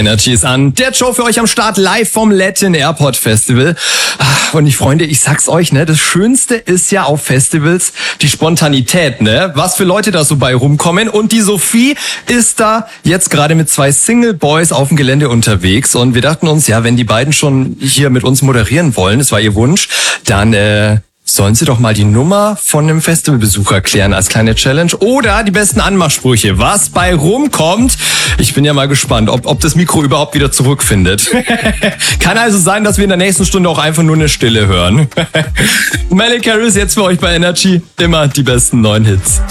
Energy ist an. Der Show für euch am Start live vom Latin Airport Festival. Und ich Freunde, ich sag's euch, ne, das Schönste ist ja auf Festivals die Spontanität, ne? Was für Leute da so bei rumkommen. Und die Sophie ist da jetzt gerade mit 2 Single Boys auf dem Gelände unterwegs. Und wir dachten uns, ja, wenn die beiden schon hier mit uns moderieren wollen, das war ihr Wunsch, dann sollen sie doch mal die Nummer von einem Festivalbesucher klären als kleine Challenge oder die besten Anmachsprüche, was bei rumkommt. Ich bin ja mal gespannt, ob das Mikro überhaupt wieder zurückfindet. Kann also sein, dass wir in der nächsten Stunde auch einfach nur eine Stille hören. Miley Cyrus jetzt für euch bei Energy. Immer die besten neuen Hits.